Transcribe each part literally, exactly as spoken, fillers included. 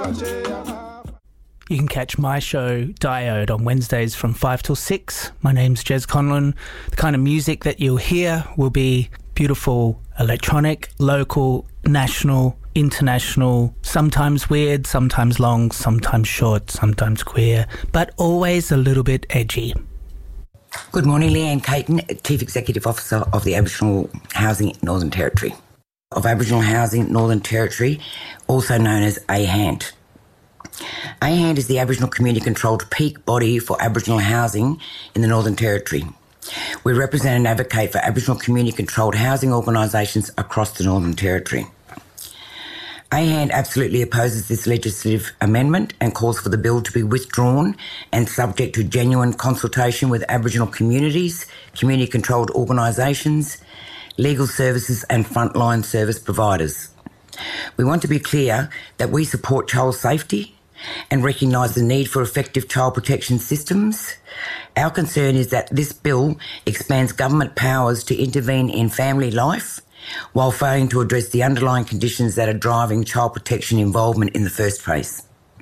You can catch my show, Diode, on Wednesdays from five till six. My name's Jez Conlon. The kind of music that you'll hear will be beautiful electronic, local, national, international, sometimes weird, sometimes long, sometimes short, sometimes queer, but always a little bit edgy. Good morning, Leanne Caton, Chief Executive Officer of the Aboriginal Housing Northern Territory. Of Aboriginal Housing Northern Territory, also known as A H A N T. A H A N T is the Aboriginal community-controlled peak body for Aboriginal housing in the Northern Territory. We represent and advocate for Aboriginal community-controlled housing organisations across the Northern Territory. A H A N T absolutely opposes this legislative amendment and calls for the bill to be withdrawn and subject to genuine consultation with Aboriginal communities, community-controlled organisations, legal services and frontline service providers. We want to be clear that we support child safety and recognise the need for effective child protection systems. Our concern is that this bill expands government powers to intervene in family life while failing to address the underlying conditions that are driving child protection involvement in the first place.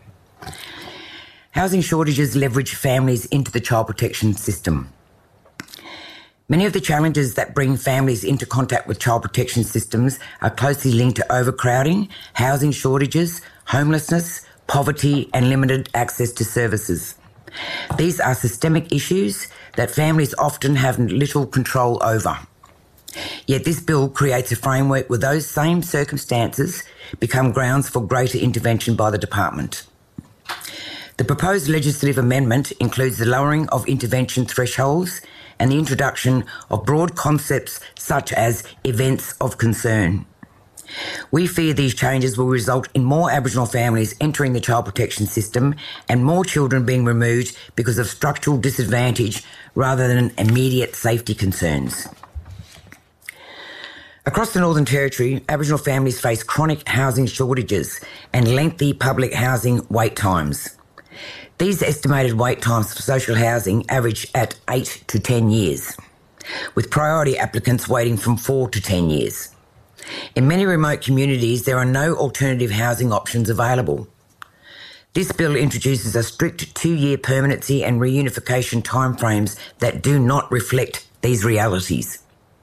Housing shortages leverage families into the child protection system. Many of the challenges that bring families into contact with child protection systems are closely linked to overcrowding, housing shortages, homelessness, poverty and limited access to services. These are systemic issues that families often have little control over. Yet this bill creates a framework where those same circumstances become grounds for greater intervention by the department. The proposed legislative amendment includes the lowering of intervention thresholds and the introduction of broad concepts such as events of concern. We fear these changes will result in more Aboriginal families entering the child protection system and more children being removed because of structural disadvantage rather than immediate safety concerns. Across the Northern Territory, Aboriginal families face chronic housing shortages and lengthy public housing wait times. These estimated wait times for social housing average at eight to ten years, with priority applicants waiting from four to ten years. In many remote communities, there are no alternative housing options available. This bill introduces a strict two-year permanency and reunification timeframes that do not reflect these realities.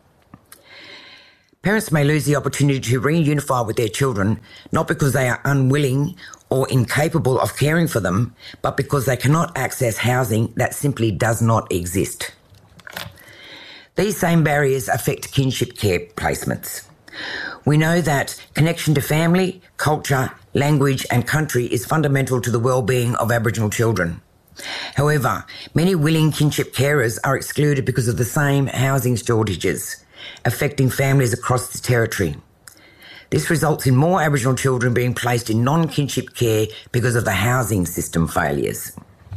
Parents may lose the opportunity to reunify with their children, not because they are unwilling or incapable of caring for them, but because they cannot access housing that simply does not exist. These same barriers affect kinship care placements. We know that connection to family, culture, language and country is fundamental to the well-being of Aboriginal children. However, many willing kinship carers are excluded because of the same housing shortages, affecting families across the territory. This results in more Aboriginal children being placed in non-kinship care because of the housing system failures.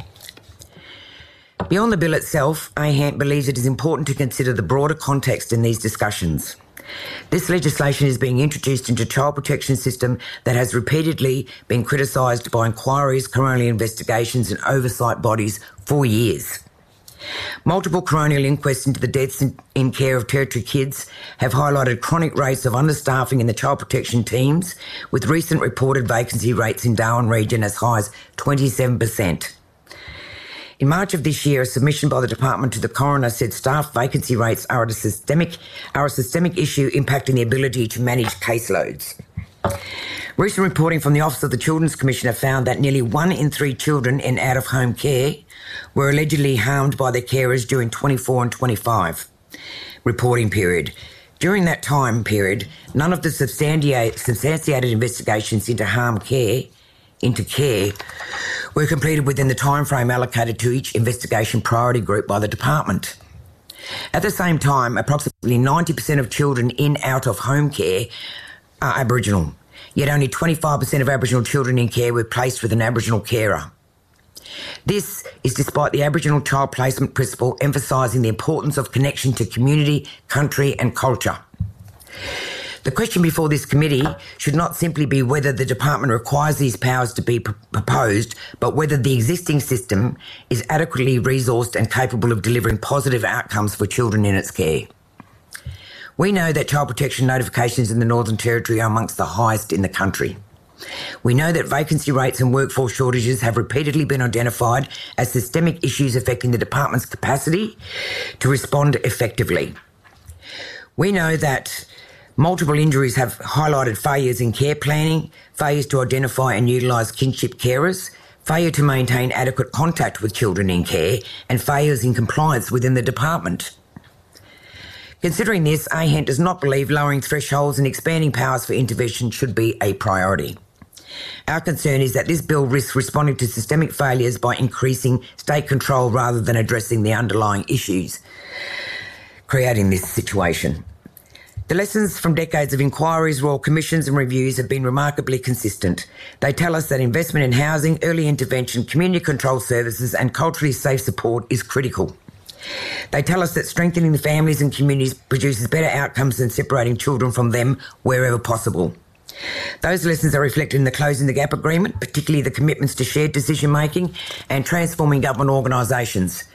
Beyond the bill itself, A H A N T believes it is important to consider the broader context in these discussions. This legislation is being introduced into a child protection system that has repeatedly been criticised by inquiries, coronial investigations and oversight bodies for years. Multiple coronial inquests into the deaths in, in care of Territory kids have highlighted chronic rates of understaffing in the child protection teams, with recent reported vacancy rates in Darwin region as high as twenty-seven percent. In March of this year, a submission by the department to the coroner said staff vacancy rates are a systemic, are a systemic issue impacting the ability to manage caseloads. Recent reporting from the Office of the Children's Commissioner found that nearly one in three children in out-of-home care were allegedly harmed by their carers during twenty-four and twenty-five reporting period. During that time period, none of the substantiated investigations into harm care, into care, were completed within the timeframe allocated to each investigation priority group by the department. At the same time, approximately ninety percent of children in out-of-home care are Aboriginal, yet only twenty-five percent of Aboriginal children in care were placed with an Aboriginal carer. This is despite the Aboriginal child placement principle emphasising the importance of connection to community, country and culture. The question before this committee should not simply be whether the department requires these powers to be pr- proposed, but whether the existing system is adequately resourced and capable of delivering positive outcomes for children in its care. We know that child protection notifications in the Northern Territory are amongst the highest in the country. We know that vacancy rates and workforce shortages have repeatedly been identified as systemic issues affecting the department's capacity to respond effectively. We know that multiple injuries have highlighted failures in care planning, failures to identify and utilise kinship carers, failure to maintain adequate contact with children in care, and failures in compliance within the department. Considering this, A H E N T does not believe lowering thresholds and expanding powers for intervention should be a priority. Our concern is that this bill risks responding to systemic failures by increasing state control rather than addressing the underlying issues creating this situation. The lessons from decades of inquiries, royal commissions and reviews have been remarkably consistent. They tell us that investment in housing, early intervention, community control services and culturally safe support is critical. They tell us that strengthening the families and communities produces better outcomes than separating children from them wherever possible. Those lessons are reflected in the Closing the Gap agreement, particularly the commitments to shared decision-making and transforming government organisations.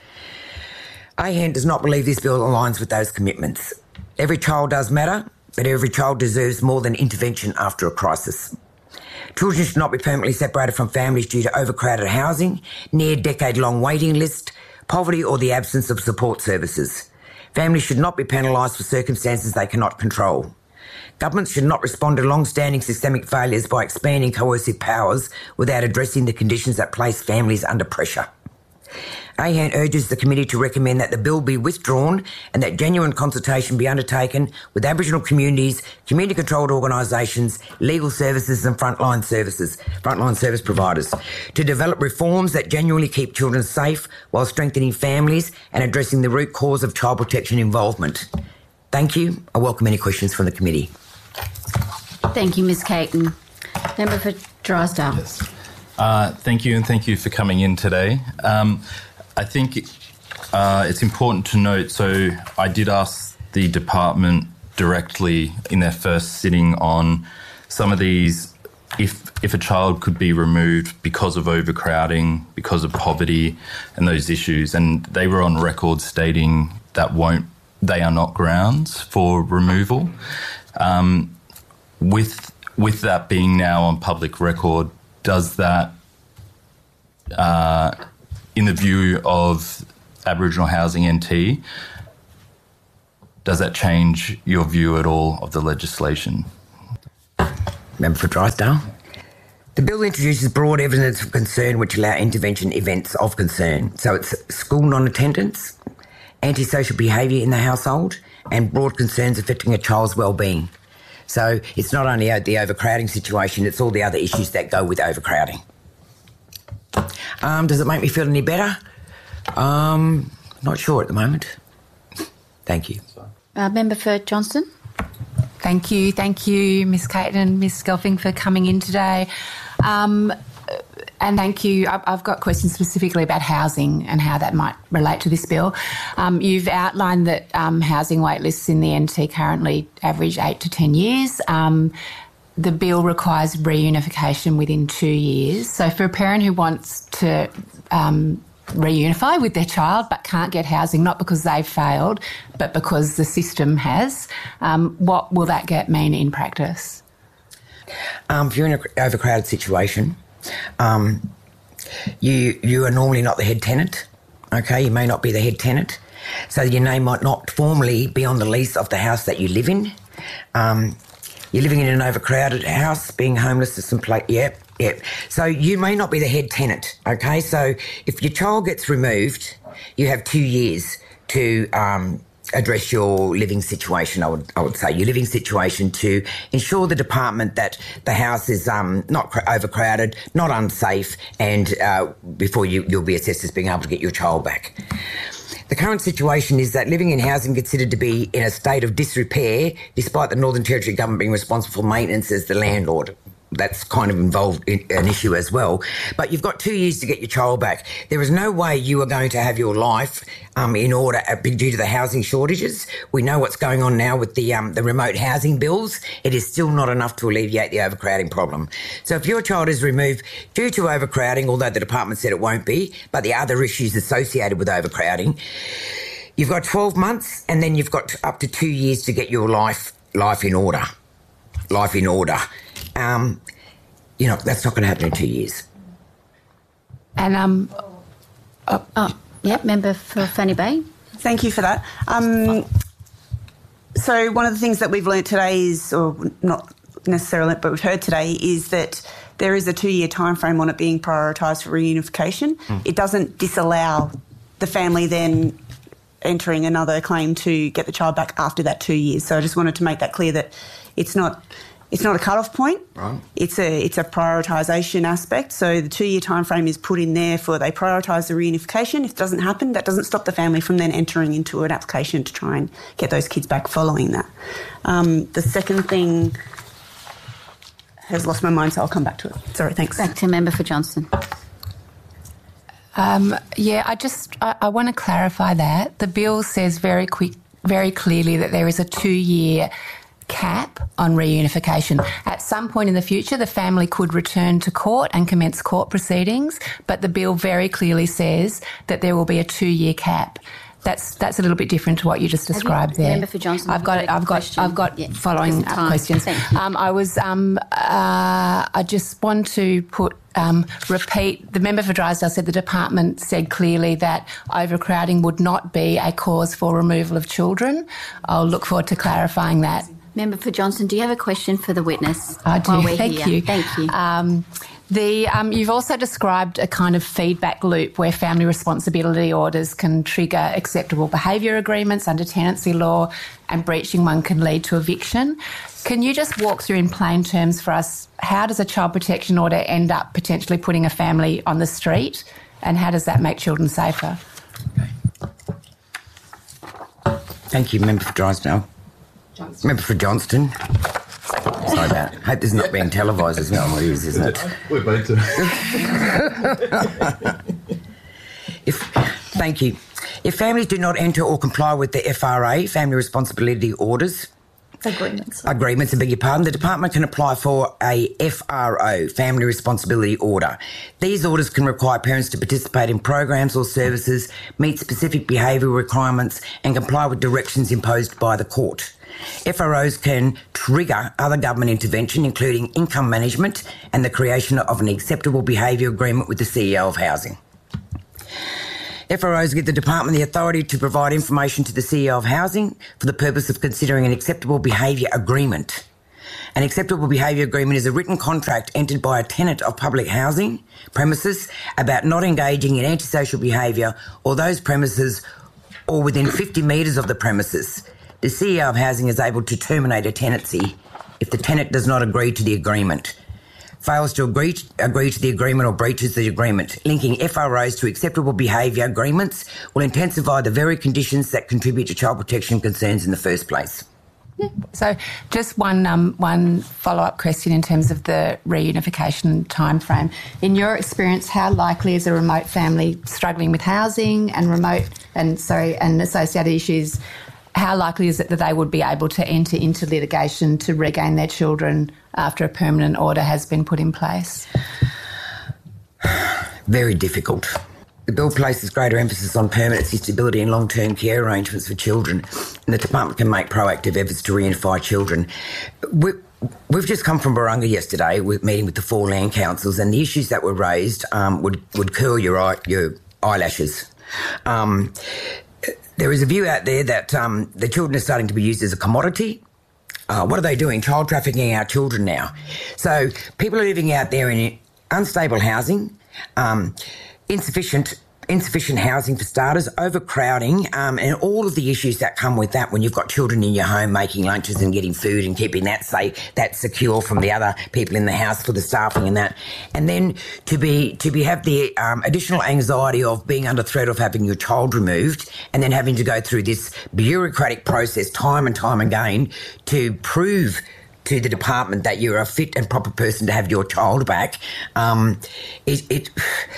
A H E N T does not believe this bill aligns with those commitments. Every child does matter, but every child deserves more than intervention after a crisis. Children should not be permanently separated from families due to overcrowded housing, near-decade-long waiting list, poverty or the absence of support services. Families should not be penalised for circumstances they cannot control. Governments should not respond to long-standing systemic failures by expanding coercive powers without addressing the conditions that place families under pressure. A H E N T urges the committee to recommend that the bill be withdrawn and that genuine consultation be undertaken with Aboriginal communities, community-controlled organisations, legal services and frontline services, frontline service providers to develop reforms that genuinely keep children safe while strengthening families and addressing the root cause of child protection involvement. Thank you. I welcome any questions from the committee. Thank you, Miz Caton. Member for Drysdale. Yes. Uh, thank you, and thank you for coming in today. Um, I think uh, it's important to note, so I did ask the department directly in their first sitting on some of these, if if a child could be removed because of overcrowding, because of poverty and those issues, and they were on record stating that won't, they are not grounds for removal. Um, with with that being now on public record, does that, uh, in the view of Aboriginal Housing N T, does that change your view at all of the legislation? Member for Drysdale. The bill introduces broad evidence of concern which allow intervention events of concern. So it's school non-attendance, antisocial behaviour in the household, and broad concerns affecting a child's well-being. So it's not only the overcrowding situation, it's all the other issues that go with overcrowding. Um, does it make me feel any better? Um, not sure at the moment. Thank you. Uh, Member for Johnston. Thank you. Thank you, Miz Caton and Miz Gelfing, for coming in today. Um, and thank you. I've got questions specifically about housing and how that might relate to this bill. Um, you've outlined that um, housing wait lists in the N T currently average eight to ten years. Um, the bill requires reunification within two years. So for a parent who wants to um, reunify with their child but can't get housing, not because they've failed, but because the system has, um, what will that get mean in practice? Um, if you're in an overcrowded situation, um, you you are normally not the head tenant, okay? You may not be the head tenant, so your name might not formally be on the lease of the house that you live in. Um, you're living in an overcrowded house, being homeless to some place, yep, yep. So you may not be the head tenant, okay? So if your child gets removed, you have two years to um, address your living situation, I would I would say, your living situation, to ensure the department that the house is um, not overcrowded, not unsafe, and uh, before you, you'll be assessed as being able to get your child back. The current situation is that living in housing considered to be in a state of disrepair, despite the Northern Territory government being responsible for maintenance as the landlord. That's kind of involved in an issue as well. But you've got two years to get your child back. There is no way you are going to have your life um, in order uh, due to the housing shortages. We know what's going on now with the um, the remote housing bills. It is still not enough to alleviate the overcrowding problem. So if your child is removed due to overcrowding, although the department said it won't be, but the other issues associated with overcrowding, you've got twelve months and then you've got up to two years to get your life life in order. Life in order. Um, you know, that's not going to happen in two years. And, um, oh, oh yep, member for Fanny Bay. Thank you for that. Um, so one of the things that we've learnt today is, or not necessarily, but we've heard today, is that there is a two-year time frame on it being prioritised for reunification. Mm. It doesn't disallow the family then entering another claim to get the child back after that two years. So I just wanted to make that clear that it's not it's not a cut-off point. Right. It's a it's a prioritisation aspect. So the two-year time frame is put in there for they prioritise the reunification. If it doesn't happen, that doesn't stop the family from then entering into an application to try and get those kids back following that. Um, the second thing has lost my mind, so I'll come back to it. Sorry, thanks. Back to member for Johnston. Um, yeah, I just I, I want to clarify that the bill says very quick, very clearly that there is a two-year cap on reunification. At some point in the future, the family could return to court and commence court proceedings, but the bill very clearly says that there will be a two-year cap. That's that's a little bit different to what you just described you, there. Member for Johnston, I've got I've got question. I've got yeah. following up questions. Um, I was um, uh, I just want to put um, repeat. The member for Drysdale said the department said clearly that overcrowding would not be a cause for removal of children. I'll look forward to clarifying that. Member for Johnston, do you have a question for the witness? I do. While we're Thank here? you. Thank you. Um, The, um, you've also described a kind of feedback loop where family responsibility orders can trigger acceptable behaviour agreements under tenancy law, and breaching one can lead to eviction. Can you just walk through in plain terms for us, how does a child protection order end up potentially putting a family on the street, and how does that make children safer? Okay. Thank you, member for Drysdale. Johnston. Member for Johnston. Sorry about it. Hope this is not being televised as well, isn't it? We're both doing If Thank you. If families do not enter or comply with the F R A, Family Responsibility Orders, Agreements. Agreements, I beg your pardon, the department can apply for a F R O, Family Responsibility Order. These orders can require parents to participate in programs or services, meet specific behavioural requirements, and comply with directions imposed by the court. F R Os can trigger other government intervention, including income management and the creation of an acceptable behaviour agreement with the C E O of housing. F R Os give the department the authority to provide information to the C E O of housing for the purpose of considering an acceptable behaviour agreement. An acceptable behaviour agreement is a written contract entered by a tenant of public housing premises about not engaging in antisocial behaviour or those premises or within fifty metres of the premises. The C E O of housing is able to terminate a tenancy if the tenant does not agree to the agreement, fails to agree, agree to the agreement or breaches the agreement. Linking F R Os to acceptable behaviour agreements will intensify the very conditions that contribute to child protection concerns in the first place. So just one um, one follow-up question in terms of the reunification timeframe. In your experience, how likely is a remote family struggling with housing and remote and sorry and associated issues, how likely is it that they would be able to enter into litigation to regain their children after a permanent order has been put in place? Very difficult. The bill places greater emphasis on permanent stability and long-term care arrangements for children, and the department can make proactive efforts to reunify children. We, we've just come from Barunga yesterday with meeting with the four land councils, and the issues that were raised um, would, would curl your, eye, your eyelashes. Um, there is a view out there that um, the children are starting to be used as a commodity. Uh, what are they doing? Child trafficking our children now. So people are living out there in unstable housing, um, insufficient insufficient housing for starters, overcrowding, um, and all of the issues that come with that when you've got children in your home making lunches and getting food and keeping that safe, that secure from the other people in the house for the staffing and that. And then to be to be have the um, additional anxiety of being under threat of having your child removed and then having to go through this bureaucratic process time and time again to prove to the department that you're a fit and proper person to have your child back. Um, it... it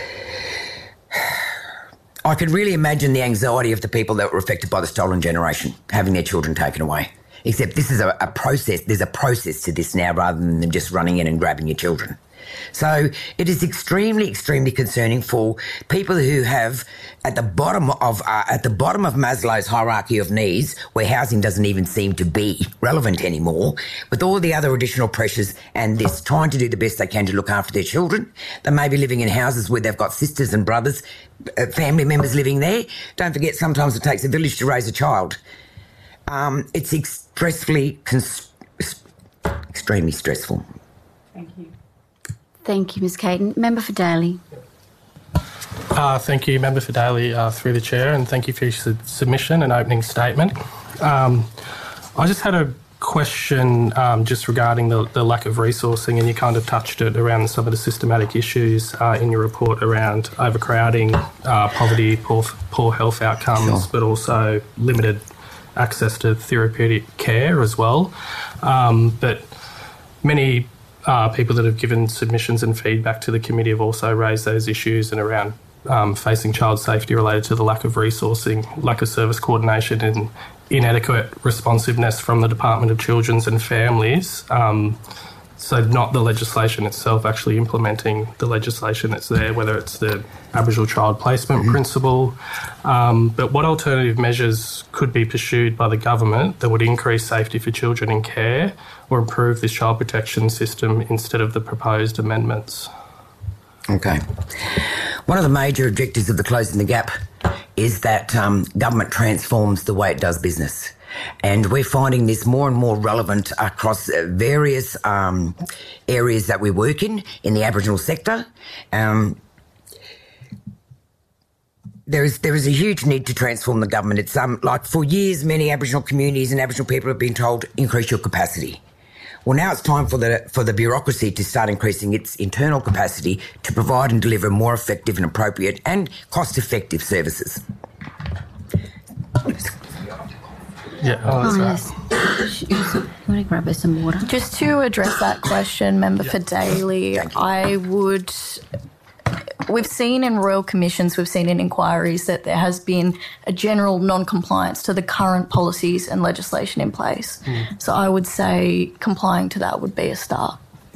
I could really imagine the anxiety of the people that were affected by the stolen generation, having their children taken away. Except this is a, a process, there's a process to this now rather than them just running in and grabbing your children. So it is extremely, extremely concerning for people who have at the bottom of uh, at the bottom of Maslow's hierarchy of needs, where housing doesn't even seem to be relevant anymore, with all the other additional pressures and this trying to do the best they can to look after their children. They may be living in houses where they've got sisters and brothers, uh, family members living there. Don't forget, sometimes it takes a village to raise a child. Um, it's stressfully, cons- extremely stressful. Thank you. Thank you, Ms Caton. Member for Daly. Uh, thank you, Member for Daly, uh, through the Chair, and thank you for your su- submission and opening statement. Um, I just had a question um, just regarding the, the lack of resourcing, and you kind of touched it around some of the systematic issues uh, in your report around overcrowding, uh, poverty, poor, poor health outcomes, Sure. but also limited access to therapeutic care as well. Um, but many uh, people that have given submissions and feedback to the committee have also raised those issues and around um, facing child safety related to the lack of resourcing, lack of service coordination and inadequate responsiveness from the Department of Children's and Families. Um, so not the legislation itself, actually implementing the legislation that's there, whether it's the Aboriginal Child Placement mm-hmm. Principle. Um, but what alternative measures could be pursued by the government that would increase safety for children in care or improve this child protection system instead of the proposed amendments? Okay. One of the major objectives of the Closing the Gap is that um, government transforms the way it does business. And we're finding this more and more relevant across various um, areas that we work in, in the Aboriginal sector. Um, there is there is a huge need to transform the government. It's um, like for years, many Aboriginal communities and Aboriginal people have been told, increase your capacity. Well, now it's time for the for the bureaucracy to start increasing its internal capacity to provide and deliver more effective and appropriate and cost-effective services. Yeah, oh, that's Oh, right. yes. You want to grab her some water? Just to address that question, Member for Daly, I would... We've seen in royal commissions, we've seen in inquiries that there has been a general non-compliance to the current policies and legislation in place. Mm. So I would say complying to that would be a start.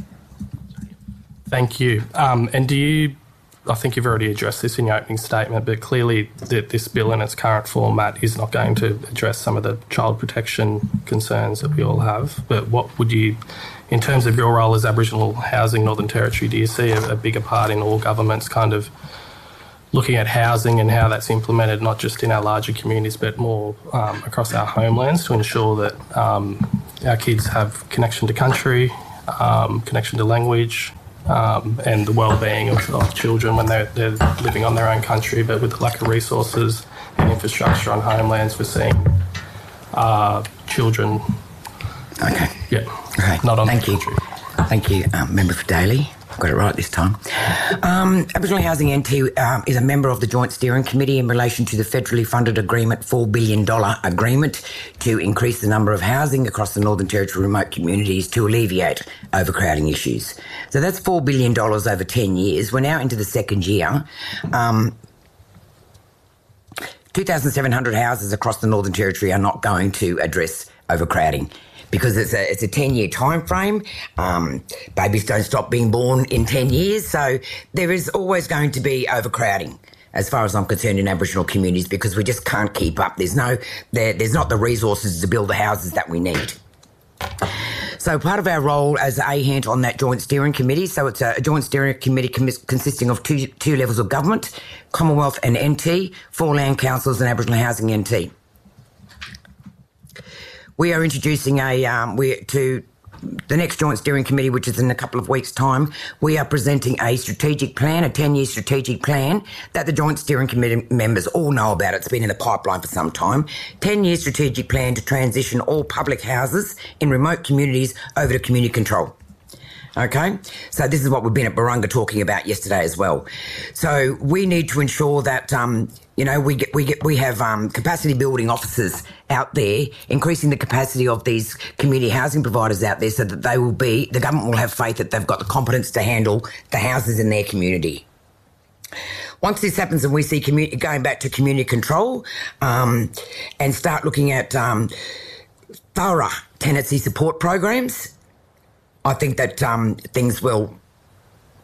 Thank you. Um, and do you, I think you've already addressed this in your opening statement, but clearly that this bill in its current format is not going to address some of the child protection concerns that we all have. But what would you... In terms of your role as Aboriginal Housing Northern Territory, do you see a, a bigger part in all governments kind of looking at housing and how that's implemented, not just in our larger communities, but more um, across our homelands to ensure that um, our kids have connection to country, um, connection to language, um, and the well-being of, of children when they're, they're living on their own country, but with the lack of resources and infrastructure on homelands, we're seeing uh, children... Okay. Yeah. Okay. Not on Thank the you. country. Thank you, um, Member for Daly. I've got it right this time. Um, Aboriginal Housing N T um, is a member of the Joint Steering Committee in relation to the federally funded agreement, four billion dollars agreement to increase the number of housing across the Northern Territory remote communities to alleviate overcrowding issues. So that's four billion dollars over ten years. We're now into the second year. Um, two thousand seven hundred houses across the Northern Territory are not going to address overcrowding, because it's a it's a ten-year time frame. Um, babies don't stop being born in ten years, so there is always going to be overcrowding, as far as I'm concerned, in Aboriginal communities, because we just can't keep up. There's no there, there's not the resources to build the houses that we need. So part of our role as A H A N T on that Joint Steering Committee, so it's a Joint Steering Committee consisting of two two levels of government, Commonwealth and N T, four land councils and Aboriginal Housing N T. We are introducing a, um, we to the next Joint Steering Committee, which is in a couple of weeks' time. We are presenting a strategic plan, a ten-year strategic plan that the Joint Steering Committee members all know about. It's been in the pipeline for some time. ten-year strategic plan to transition all public houses in remote communities over to community control. Okay, so this is what we've been at Barunga talking about yesterday as well. So we need to ensure that um, you know we get we get we have um, capacity building officers out there, increasing the capacity of these community housing providers out there, so that they will be the government will have faith that they've got the competence to handle the houses in their community. Once this happens and we see community going back to community control um, and start looking at um, thorough tenancy support programs, I think that um, things will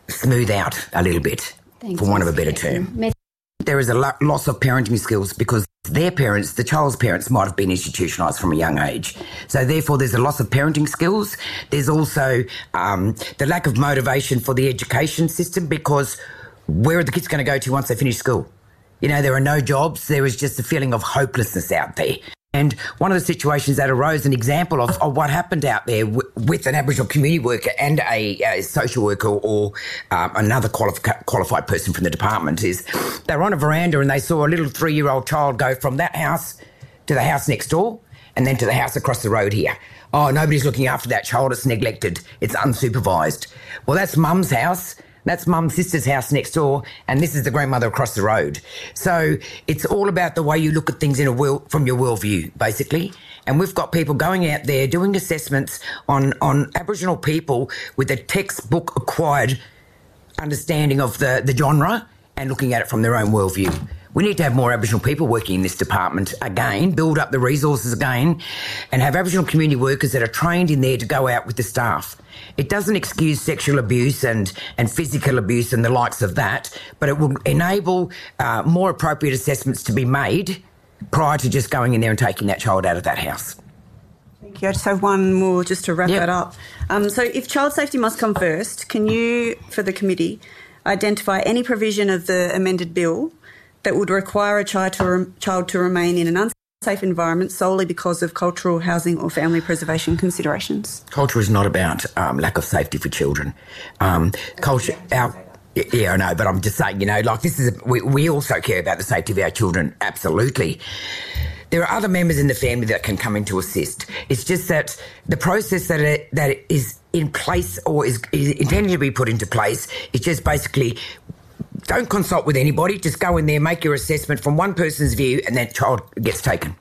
smooth out a little bit, Thanks, for want of a Miz better Caton. term. Miz- There is a lo- loss of parenting skills because their parents, the child's parents, might have been institutionalised from a young age. So therefore there's a loss of parenting skills. There's also um, the lack of motivation for the education system, because where are the kids going to go to once they finish school? You know, there are no jobs. There is just a feeling of hopelessness out there. And one of the situations that arose, an example of, of what happened out there w- with an Aboriginal community worker and a, a social worker or um, another qualifi- qualified person from the department, is they were on a veranda and they saw a little three-year-old child go from that house to the house next door and then to the house across the road here. Oh, nobody's looking after that child. It's neglected. It's unsupervised. Well, that's mum's house. That's mum's sister's house next door, and this is the grandmother across the road. So it's all about the way you look at things in a world, from your worldview, basically. And we've got people going out there doing assessments on, on Aboriginal people with a textbook acquired understanding of the, the genre and looking at it from their own worldview. We need to have more Aboriginal people working in this department again, build up the resources again, and have Aboriginal community workers that are trained in there to go out with the staff. It doesn't excuse sexual abuse and, and physical abuse and the likes of that, but it will enable uh, more appropriate assessments to be made prior to just going in there and taking that child out of that house. Thank you. I just have one more just to wrap Yep. that up. Um, so if child safety must come first, can you, for the committee, identify any provision of the amended bill that would require a child to, rem- child to remain in an unsafe environment solely because of cultural, housing or family preservation considerations? Culture is not about um, lack of safety for children. Um, culture, our, yeah, I know, but I'm just saying, you know, like this is, a, we, we also care about the safety of our children, absolutely. There are other members in the family that can come in to assist. It's just that the process that it, that is in place or is, is intended to be put into place is just basically, don't consult with anybody, just go in there, make your assessment from one person's view, and that child gets taken.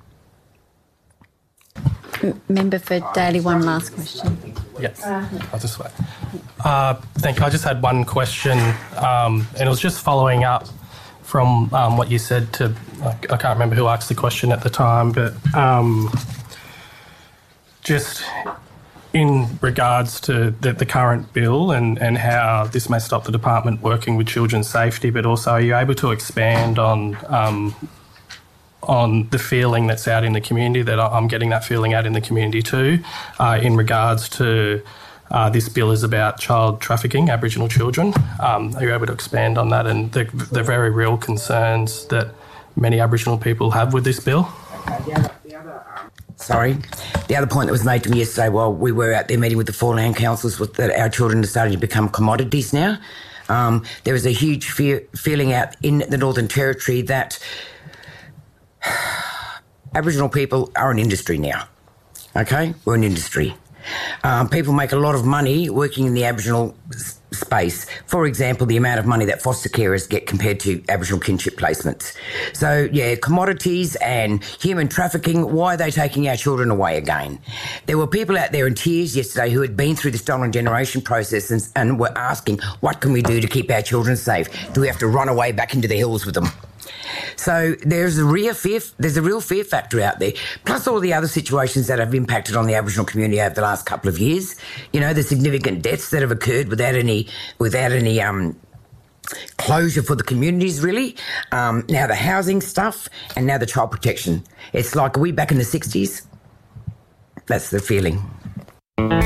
M- Member for Daly, one last question. Yes, I'll just wait. Uh, thank you. I just had one question, um, and it was just following up from um, what you said to, I can't remember who asked the question at the time, but um, just in regards to the, the current bill and, and how this may stop the department working with children's safety, but also are you able to expand on um, on the feeling that's out in the community, that I'm getting that feeling out in the community too, uh, in regards to uh, this bill is about child trafficking, Aboriginal children. Um, are you able to expand on that and the, the very real concerns that many Aboriginal people have with this bill? Sorry. The other point that was made to me yesterday while we were out there meeting with the four land councils was that our children are starting to become commodities now. Um, there is a huge fear, feeling out in the Northern Territory that Aboriginal people are an industry now. Okay? We're an industry. Um, people make a lot of money working in the Aboriginal s- space. For example, the amount of money that foster carers get compared to Aboriginal kinship placements. So, yeah, commodities and human trafficking, why are they taking our children away again? There were people out there in tears yesterday who had been through the stolen generation process and, and were asking, what can we do to keep our children safe? Do we have to run away back into the hills with them? So there's a real fear, there's a real fear factor out there, plus all the other situations that have impacted on the Aboriginal community over the last couple of years. You know, the significant deaths that have occurred without any, without any um, closure for the communities, really. Um, now the housing stuff and now the child protection. It's like, are we back in the sixties? That's the feeling.